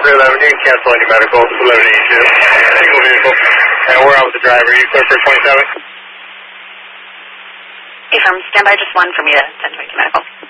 Red 11, you can cancel any medical. 1182. Single vehicle. And we're out with the driver. You clear for 27? Hey, firm, stand by just one for me to send to medical.